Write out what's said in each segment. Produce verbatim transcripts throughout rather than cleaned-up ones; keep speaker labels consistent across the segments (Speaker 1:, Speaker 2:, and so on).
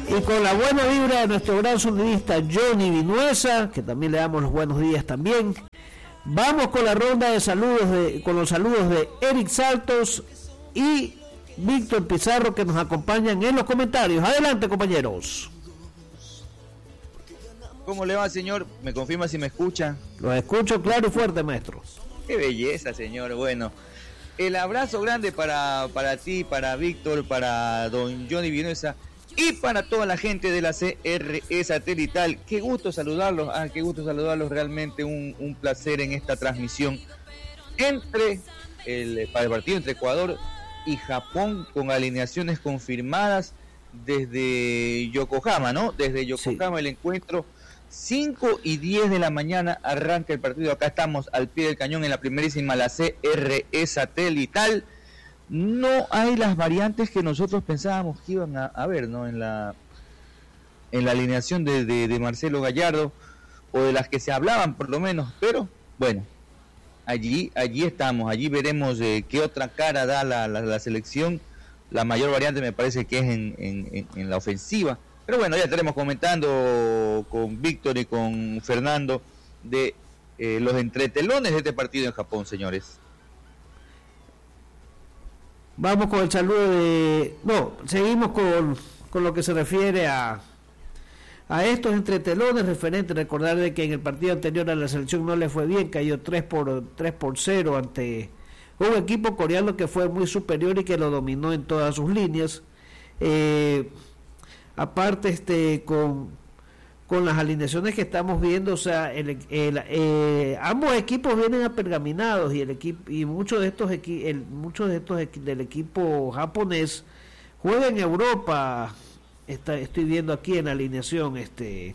Speaker 1: Y con la buena vibra de nuestro gran sonidista Johnny Vinuesa, que también le damos los buenos días también, vamos con la ronda de saludos, de, con los saludos de Eric Saltos y Víctor Pizarro, que nos acompañan en los comentarios. Adelante, compañeros.
Speaker 2: ¿Cómo le va, señor? ¿Me confirma si me escucha?
Speaker 1: Lo escucho claro y fuerte, maestro.
Speaker 2: Qué belleza, señor. Bueno, el abrazo grande para, para ti, para Víctor, para don Johnny Vinuesa y para toda la gente de la C R E Satelital. Qué gusto saludarlos, ah, qué gusto saludarlos, realmente un, un placer en esta transmisión entre el, para el partido entre Ecuador y Japón, con alineaciones confirmadas desde Yokohama, ¿no? Desde Yokohama, sí. El encuentro, cinco y diez de la mañana arranca el partido. Acá estamos al pie del cañón en la primerísima, la C R E Satelital. No hay las variantes que nosotros pensábamos que iban a haber, ¿no? En la en la alineación de, de, de Marcelo Gallardo, o de las que se hablaban por lo menos, pero bueno, allí allí estamos, allí veremos eh, qué otra cara da la, la, la selección. La mayor variante me parece que es en, en, en la ofensiva, pero bueno, ya estaremos comentando con Víctor y con Fernando de eh, los entretelones de este partido en Japón, señores.
Speaker 1: Vamos con el saludo de... No, seguimos con, con lo que se refiere a, a estos entretelones referentes. Recordar de que en el partido anterior a la selección no le fue bien, cayó tres por cero ante un equipo coreano que fue muy superior y que lo dominó en todas sus líneas. Eh, aparte, este con... con las alineaciones que estamos viendo, o sea, el, el, eh, ambos equipos vienen apergaminados y el equipo y muchos de estos equi, el, muchos de estos equi, del equipo japonés juega en Europa. Está, estoy viendo aquí en la alineación, este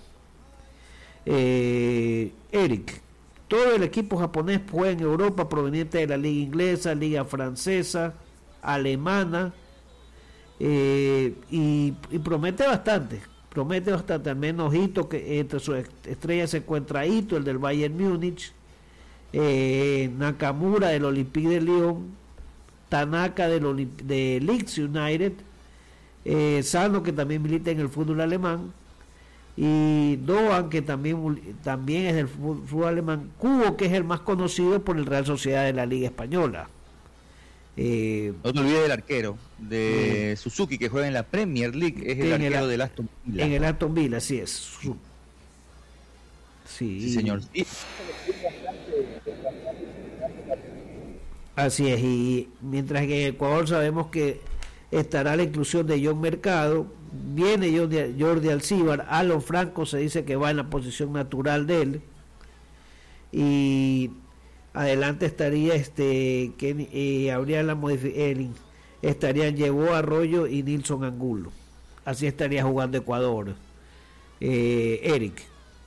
Speaker 1: eh, Eric, todo el equipo japonés juega en Europa, proveniente de la liga inglesa, liga francesa, alemana, eh, y, y promete bastante. Promete bastante, al menos Ito, que entre sus estrellas se encuentra Ito, el del Bayern Múnich, eh, Nakamura del Olympique de Lyon, Tanaka del Olymp- de Leeds United, eh, Sano, que también milita en el fútbol alemán, y Doan, que también, también es del fútbol, fútbol alemán, Kubo, que es el más conocido por el Real Sociedad de la Liga Española. Eh,
Speaker 2: no te olvides del arquero de eh, Suzuki, que juega en la Premier League, es el arquero el, del Aston Villa.
Speaker 1: En el Aston Villa, así es. Sí,
Speaker 2: sí señor. Sí.
Speaker 1: Así es, y mientras que en Ecuador sabemos que estará la inclusión de John Mercado, viene Jordi, Jordi Alcíbar, Alon Franco se dice que va en la posición natural de él, y adelante estaría este que eh, habría la modificación, estarían Llevó Arroyo y Nilson Angulo. Así estaría jugando Ecuador. eh, Eric.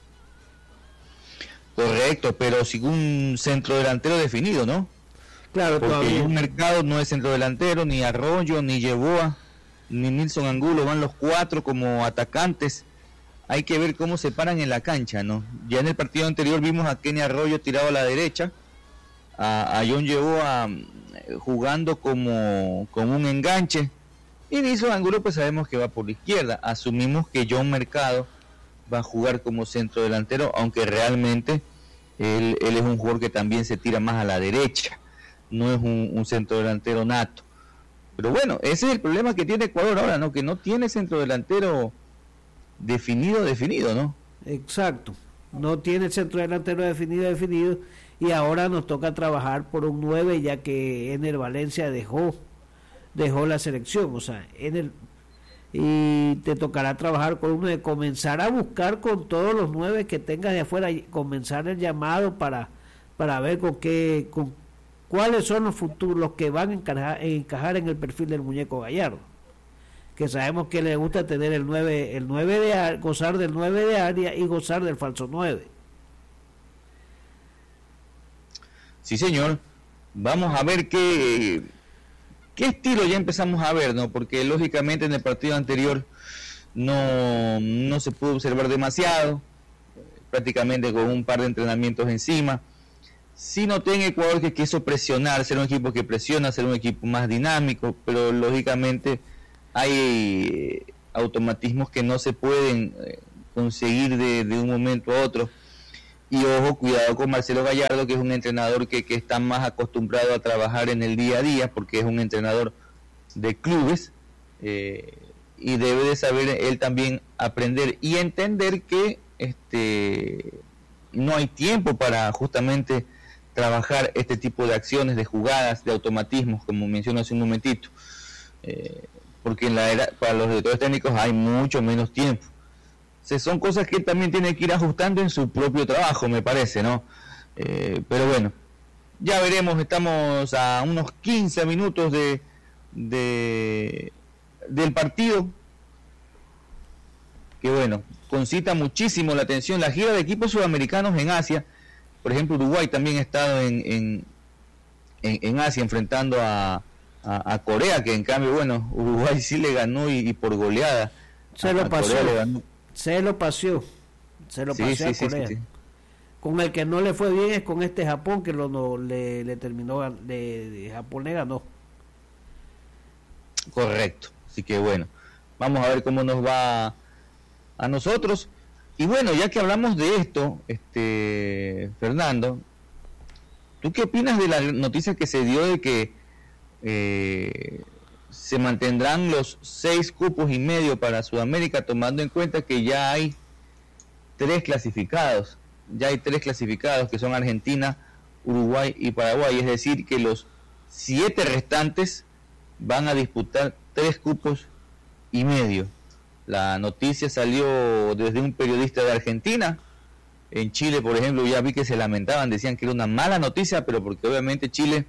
Speaker 2: Correcto, pero sin un centro delantero definido, ¿no?
Speaker 1: Claro,
Speaker 2: porque
Speaker 1: todavía
Speaker 2: un Mercado no es centro delantero, ni Arroyo, ni Llevó, ni Nilson Angulo, van los cuatro como atacantes. Hay que ver cómo se paran en la cancha, ¿no? Ya en el partido anterior vimos a Kenny Arroyo tirado a la derecha, a, a John Llevó jugando como, como un enganche, y Nilson Angulo pues sabemos que va por la izquierda. Asumimos que John Mercado va a jugar como centro delantero, aunque realmente él, él es un jugador que también se tira más a la derecha, no es un, un centro delantero nato. Pero bueno, ese es el problema que tiene Ecuador ahora, ¿no? Que no tiene centro delantero definido, definido, ¿no?
Speaker 1: Exacto, no tiene centro delantero definido, definido, y ahora nos toca trabajar por un nueve, ya que Ener Valencia dejó dejó la selección, o sea, en el y te tocará trabajar con uno de comenzar a buscar con todos los nueve que tengas de afuera, comenzar el llamado para para ver con qué con cuáles son los futuros, los que van a encajar, encajar en el perfil del muñeco Gallardo, que sabemos que le gusta tener el nueve, el nueve de área, gozar del nueve de área y gozar del falso nueve.
Speaker 2: Sí, señor. Vamos a ver qué qué estilo ya empezamos a ver, ¿no? Porque lógicamente en el partido anterior no, no se pudo observar demasiado, prácticamente con un par de entrenamientos encima. Sí noté en Ecuador que quiso presionar, ser un equipo que presiona, ser un equipo más dinámico, pero lógicamente hay automatismos que no se pueden eh, conseguir de, de un momento a otro. Y ojo, cuidado con Marcelo Gallardo, que es un entrenador que, que está más acostumbrado a trabajar en el día a día, porque es un entrenador de clubes, eh, y debe de saber él también aprender y entender que este no hay tiempo para justamente trabajar este tipo de acciones, de jugadas, de automatismos, como mencioné hace un momentito, eh, porque en la era, para los directores técnicos hay mucho menos tiempo. O sea, son cosas que él también tiene que ir ajustando en su propio trabajo, me parece, ¿no? Eh, pero bueno, ya veremos, estamos a unos quince minutos de, de del partido, que bueno, concita muchísimo la atención la gira de equipos sudamericanos en Asia. Por ejemplo, Uruguay también ha estado en, en, en, en Asia enfrentando a, a, a Corea, que en cambio, bueno, Uruguay sí le ganó y, y por goleada.
Speaker 1: Se lo pasó, se lo pasó, se lo pasó a Corea. Sí, sí, sí. Con el que no le fue bien es con este Japón, que lo no, le, le terminó, le, de Japón le ganó.
Speaker 2: Correcto, así que bueno, vamos a ver cómo nos va a nosotros. Y bueno, ya que hablamos de esto, este Fernando, ¿tú qué opinas de la noticia que se dio de que eh, se mantendrán los seis cupos y medio para Sudamérica, tomando en cuenta que ya hay tres clasificados, ya hay tres clasificados que son Argentina, Uruguay y Paraguay, es decir que los siete restantes van a disputar tres cupos y medio? La noticia salió desde un periodista de Argentina. En Chile, por ejemplo, ya vi que se lamentaban, decían que era una mala noticia, pero porque obviamente Chile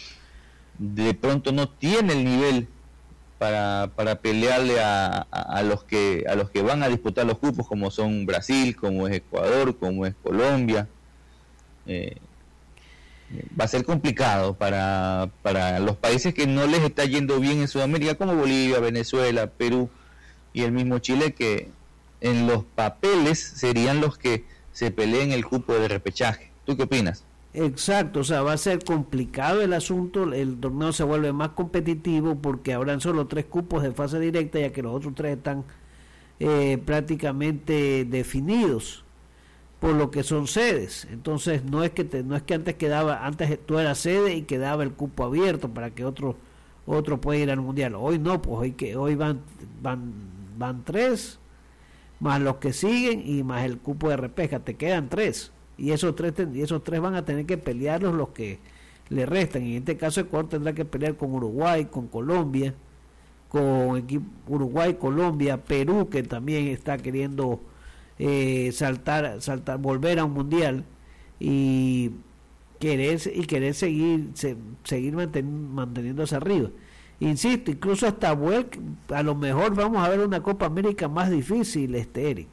Speaker 2: de pronto no tiene el nivel para, para pelearle a, a, a los que a los que van a disputar los cupos, como son Brasil, como es Ecuador, como es Colombia. Eh, va a ser complicado para, para los países que no les está yendo bien en Sudamérica, como Bolivia, Venezuela, Perú y el mismo Chile, que en los papeles serían los que se peleen el cupo de repechaje. ¿Tú qué opinas?
Speaker 1: Exacto, o sea, va a ser complicado el asunto, el torneo se vuelve más competitivo porque habrán solo tres cupos de fase directa, ya que los otros tres están eh, prácticamente definidos por lo que son sedes. Entonces no es que te, no es que antes quedaba, antes tú eras sede y quedaba el cupo abierto para que otro otro pueda ir al mundial. Hoy no, pues hoy que hoy van van van tres más los que siguen y más el cupo de repesca, te quedan tres. Y esos tres y esos tres van a tener que pelearlos los que le restan. Y en este caso Ecuador tendrá que pelear con Uruguay, con Colombia, con equipo Uruguay, Colombia, Perú, que también está queriendo eh, saltar, saltar, volver a un mundial y querer y querer seguir se, seguir manten, manteniéndose arriba. Insisto, incluso hasta vuelque, a lo mejor vamos a ver una Copa América más difícil, este Eric.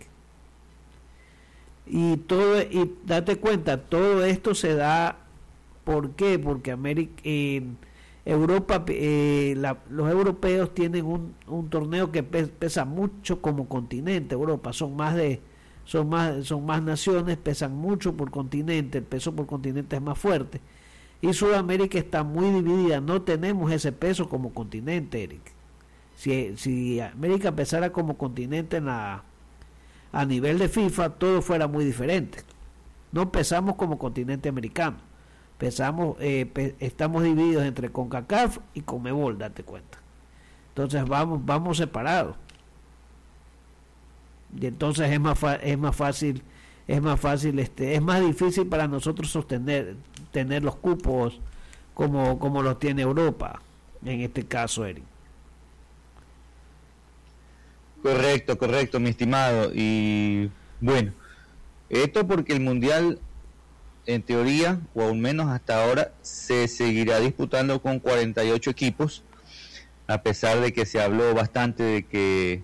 Speaker 1: Y todo, y date cuenta, todo esto se da, ¿por qué? Porque América, en Europa, eh, la, los europeos tienen un, un torneo que pesa mucho como continente. Europa son más de, son más, son más naciones, pesan mucho por continente, el peso por continente es más fuerte. Y Sudamérica está muy dividida, no tenemos ese peso como continente, Eric. Si, si América pesara como continente en la a nivel de FIFA, todo fuera muy diferente. No pesamos como continente americano, pesamos eh, pe estamos divididos entre CONCACAF y CONMEBOL, date cuenta. Entonces vamos vamos separados, y entonces es más es más fácil es más fácil este es más difícil para nosotros sostener tener los cupos como como los tiene Europa en este caso, Eric.
Speaker 2: Correcto, correcto, mi estimado. Y bueno, esto porque el Mundial, en teoría, o al menos hasta ahora, se seguirá disputando con cuarenta y ocho equipos, a pesar de que se habló bastante de que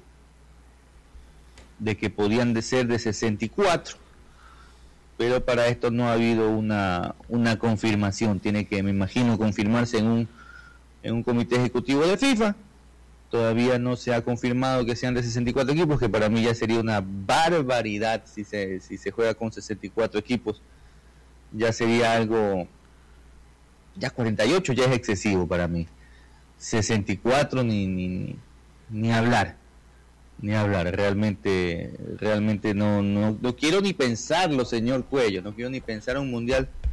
Speaker 2: de que podían de ser de sesenta y cuatro, pero para esto no ha habido una, una confirmación. Tiene que, me imagino, confirmarse en un, en un comité ejecutivo de FIFA. Todavía no se ha confirmado que sean de sesenta y cuatro equipos, que para mí ya sería una barbaridad si se si se juega con sesenta y cuatro equipos. Ya sería algo, ya cuarenta y ocho ya es excesivo para mí. sesenta y cuatro ni ni, ni hablar. Ni hablar, realmente, realmente no, no, no quiero ni pensarlo, señor Cuello, no quiero ni pensar un mundial